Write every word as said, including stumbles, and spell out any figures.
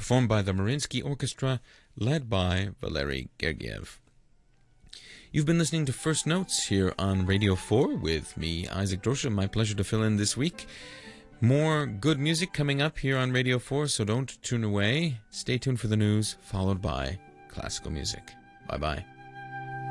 performed by the Mariinsky Orchestra, led by Valery Gergiev. You've been listening to First Notes here on Radio four with me, Isaac Drosha. My pleasure to fill in this week. More good music coming up here on Radio four, so don't tune away. Stay tuned for the news, followed by classical music. Bye-bye.